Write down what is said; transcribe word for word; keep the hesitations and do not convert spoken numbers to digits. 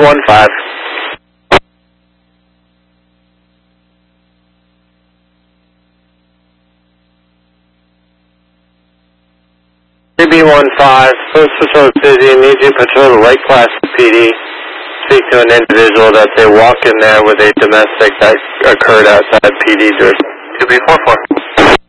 one five. three B one five, Post Patrol City, need you patrol the Lake Placid P D. Speak to an individual that's a walk in there with a domestic that occurred outside P D jurisdiction. two B four four.